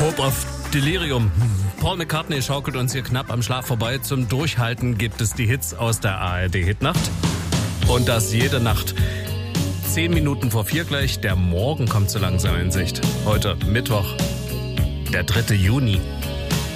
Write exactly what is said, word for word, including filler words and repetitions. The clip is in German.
Hope of Delirium. Paul McCartney schaukelt uns hier knapp am Schlaf vorbei. Zum Durchhalten gibt es die Hits aus der A R D-Hitnacht. Und das jede Nacht. Zehn Minuten vor vier gleich. Der Morgen kommt so langsam in Sicht. Heute Mittwoch, der dritte Juni.